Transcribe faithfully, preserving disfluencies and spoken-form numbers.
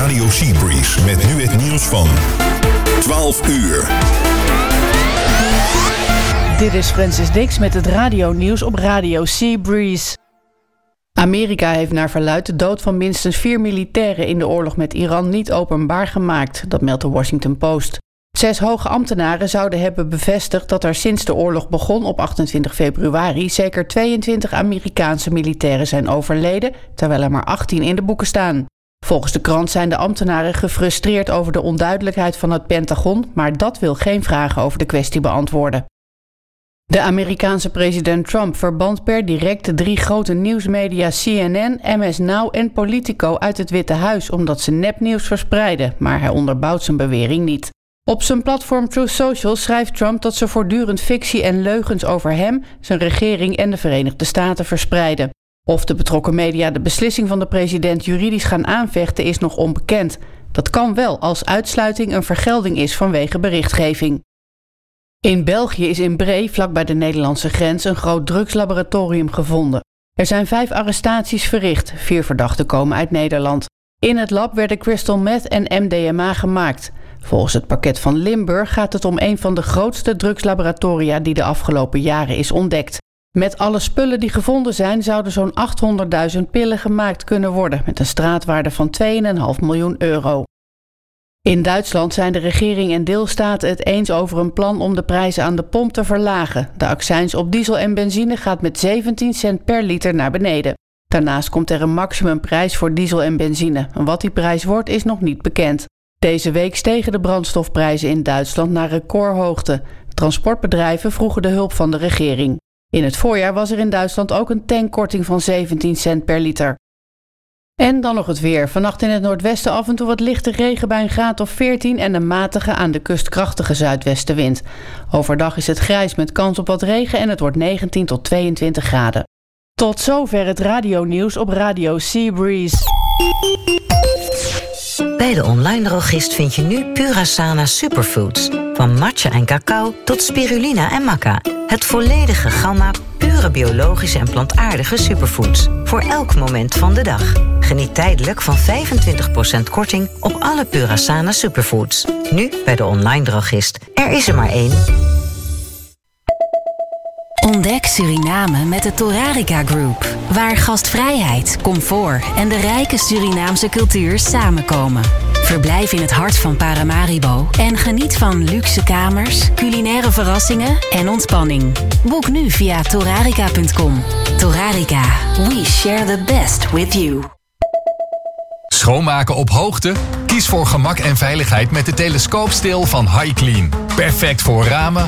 Radio Seabreeze met nu het nieuws van twaalf uur. Dit is Francis Dix met het radionieuws op Radio Seabreeze. Amerika heeft naar verluidt de dood van minstens vier militairen in de oorlog met Iran niet openbaar gemaakt. Dat meldt de Washington Post. Zes hoge ambtenaren zouden hebben bevestigd dat er sinds de oorlog begon op achtentwintig februari zeker tweeëntwintig Amerikaanse militairen zijn overleden, terwijl er maar achttien in de boeken staan. Volgens de krant zijn de ambtenaren gefrustreerd over de onduidelijkheid van het Pentagon, maar dat wil geen vragen over de kwestie beantwoorden. De Amerikaanse president Trump verbant per direct de drie grote nieuwsmedia C N N, M S Now en Politico uit het Witte Huis omdat ze nepnieuws verspreiden, maar hij onderbouwt zijn bewering niet. Op zijn platform Truth Social schrijft Trump dat ze voortdurend fictie en leugens over hem, zijn regering en de Verenigde Staten verspreiden. Of de betrokken media de beslissing van de president juridisch gaan aanvechten is nog onbekend. Dat kan wel als uitsluiting een vergelding is vanwege berichtgeving. In België is in Bree, vlakbij de Nederlandse grens, een groot drugslaboratorium gevonden. Er zijn vijf arrestaties verricht, vier verdachten komen uit Nederland. In het lab werden crystal meth en M D M A gemaakt. Volgens het parket van Limburg gaat het om een van de grootste drugslaboratoria die de afgelopen jaren is ontdekt. Met alle spullen die gevonden zijn zouden zo'n achthonderdduizend pillen gemaakt kunnen worden met een straatwaarde van twee komma vijf miljoen euro. In Duitsland zijn de regering en deelstaten het eens over een plan om de prijzen aan de pomp te verlagen. De accijns op diesel en benzine gaat met zeventien cent per liter naar beneden. Daarnaast komt er een maximumprijs voor diesel en benzine. En wat die prijs wordt is nog niet bekend. Deze week stegen de brandstofprijzen in Duitsland naar recordhoogte. Transportbedrijven vroegen de hulp van de regering. In het voorjaar was er in Duitsland ook een tankkorting van zeventien cent per liter. En dan nog het weer. Vannacht in het noordwesten af en toe wat lichte regen bij een graad of veertien en een matige aan de kust krachtige zuidwestenwind. Overdag is het grijs met kans op wat regen en het wordt negentien tot tweeëntwintig graden. Tot zover het radionieuws op Radio Seabreeze. Bij de online drogist vind je nu Purasana Superfoods. Van matcha en cacao tot spirulina en maca. Het volledige gamma pure biologische en plantaardige superfoods. Voor elk moment van de dag. Geniet tijdelijk van vijfentwintig procent korting op alle Purasana Superfoods. Nu bij de online drogist. Er is er maar één. Ontdek Suriname met de Torarica Group. Waar gastvrijheid, comfort en de rijke Surinaamse cultuur samenkomen. Verblijf in het hart van Paramaribo en geniet van luxe kamers, culinaire verrassingen en ontspanning. Boek nu via torarica punt com. Torarica, we share the best with you. Schoonmaken op hoogte? Kies voor gemak en veiligheid met de telescoopsteel van HiClean. Perfect voor ramen,